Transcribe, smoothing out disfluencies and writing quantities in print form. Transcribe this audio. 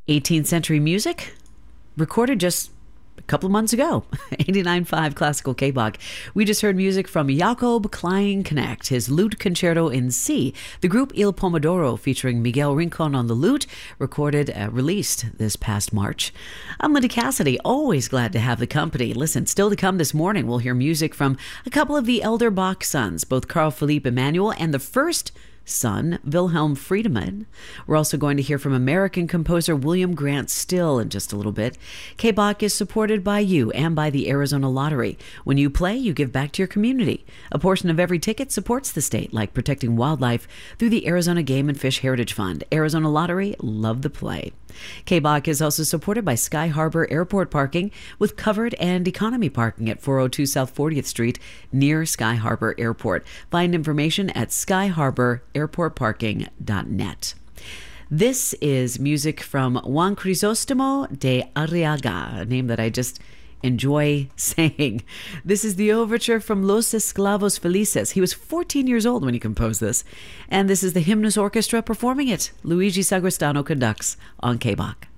18th century music, recorded just a couple of months ago. 89.5 Classical K-Bach. We just heard music from Jakob Klein-Knecht, his Lute Concerto in C. The group Il Pomodoro, featuring Miguel Rincon on the lute, released this past March. I'm Linda Cassidy, always glad to have the company. Listen, still to come this morning, we'll hear music from a couple of the elder Bach sons, both Carl Philipp Emanuel and the first son, Wilhelm Friedemann. We're also going to hear from American composer William Grant Still in just a little bit. K-Bach is supported by you and by the Arizona Lottery. When you play, you give back to your community. A portion of every ticket supports the state, like protecting wildlife through the Arizona Game and Fish Heritage Fund. Arizona Lottery, love the play. K-Bach is also supported by Sky Harbor Airport Parking, with covered and economy parking at 402 South 40th Street near Sky Harbor Airport. Find information at skyharbor.airportparking.net. This is music from Juan Crisostomo de Arriaga, a name that I just enjoy saying. This is the overture from Los Esclavos Felices. He was 14 years old when he composed this. And this is the Hymnus Orchestra performing it. Luigi Sagrestano conducts on K-Bach.